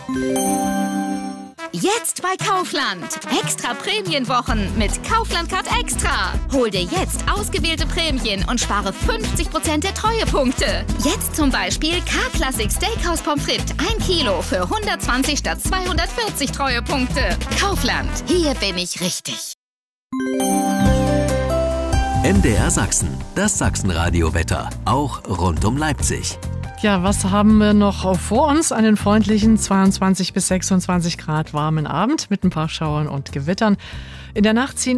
Jetzt bei Kaufland. Extra Prämienwochen mit Kaufland Card Extra. Hol dir jetzt ausgewählte Prämien und spare 50% der Treuepunkte. Jetzt zum Beispiel K-Classic Steakhouse Pommes frites 1 Kilo für 120 statt 240 Treuepunkte. Kaufland. Hier bin ich richtig. MDR Sachsen. Das Sachsenradio-Wetter. Auch rund um Leipzig. Ja, was haben wir noch vor uns? Einen freundlichen 22 bis 26 Grad warmen Abend mit ein paar Schauern und Gewittern. In der Nacht ziehen